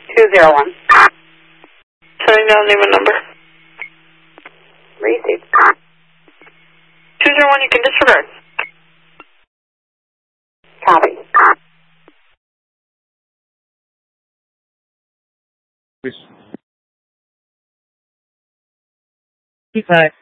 201. Sending down name and number. Received. 201, you can disregard. Copy. P5.